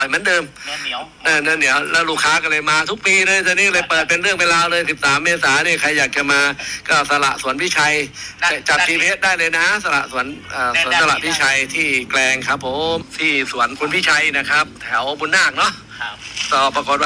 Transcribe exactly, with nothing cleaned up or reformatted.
เหมือนเดิมเนื้อเหนียวเออเนื้อเหนียวแล้วลูกค้าก็เลยมาทุกปีเลยตอนนี้เลยเปิดเป็นเรื่องเป็นราวเลยสิบสามเมษายนนี่ใครอยากจะมาก็สละสวนพิชัยจับ จี พี เอส ได้เลยนะสละสวนสวนสละพิชัยที่แกลงครับผมที่สวนคุณพิชัยนะครับแถวบุญนาคเนาะต่อปรากฏว่า